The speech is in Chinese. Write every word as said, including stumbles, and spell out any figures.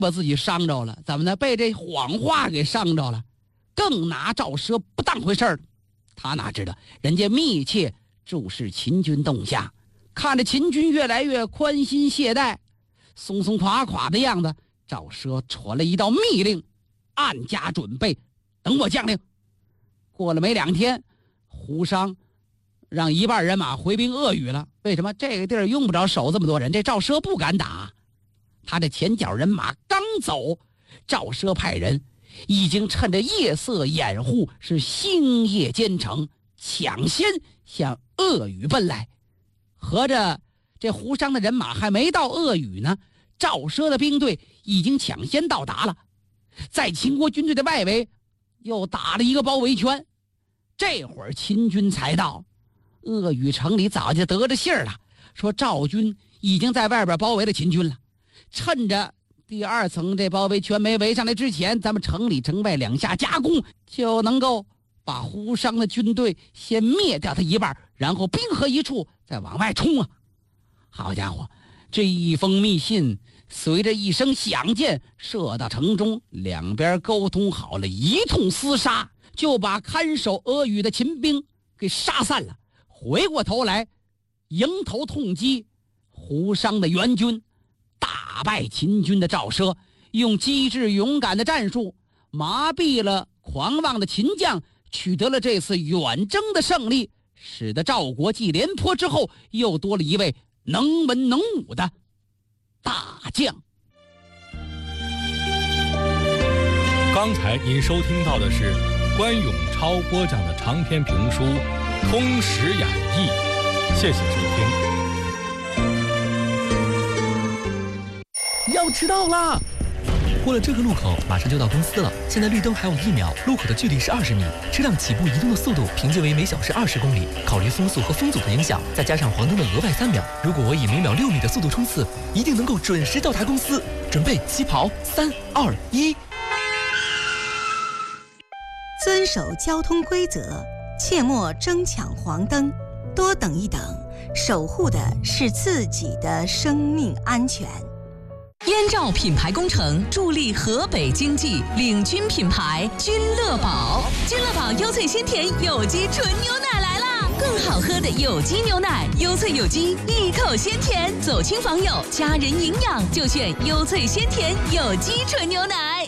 把自己伤着了，怎么呢？被这谎话给伤着了，更拿赵奢不当回事儿。他哪知道人家密切注视秦军动向，看着秦军越来越宽心懈怠、松松垮垮的样子，赵奢传了一道密令，暗加准备，等我将令。过了没两天，胡商让一半人马回兵鄂豫了。为什么？这个地儿用不着守这么多人，这赵奢不敢打。他的前脚人马刚走，赵奢派人已经趁着夜色掩护，是星夜兼程，抢先向鄂豫奔来。合着这胡商的人马还没到鄂豫呢，赵奢的兵队已经抢先到达了，在秦国军队的外围又打了一个包围圈。这会儿秦军才到，鄂豫城里早就得着信儿了，说赵军已经在外边包围了秦军了。趁着第二层这包围圈没围上来之前，咱们城里城外两下夹攻，就能够把胡商的军队先灭掉他一半，然后兵合一处再往外冲啊！好家伙，这一封密信随着一声响箭射到城中，两边沟通好了，一通厮杀，就把看守鄂豫的秦兵给杀散了。回过头来迎头痛击胡商的援军，大败秦军的赵奢，用机智勇敢的战术麻痹了狂妄的秦将，取得了这次远征的胜利，使得赵国继廉颇之后又多了一位能文能武的大将。 刚才您收听到的是关永超播讲的长篇评书《通史演义》，谢谢收听。 要迟到啦！过了这个路口，马上就到公司了。现在绿灯还有一秒，路口的距离是二十米，车辆起步移动的速度平均为每小时二十公里。考虑风速和风阻的影响，再加上黄灯的额外三秒，如果我以每秒六米的速度冲刺，一定能够准时到达公司。准备起跑，三二一。 遵守交通规则，切莫争抢黄灯，多等一等，守护的是自己的生命安全。 燕赵品牌工程助力河北经济，领军品牌君乐宝。君乐宝优萃鲜甜有机纯牛奶来啦！更好喝的有机牛奶，优萃有机，一口鲜甜。走亲访友，家人营养，就选优萃鲜甜有机纯牛奶。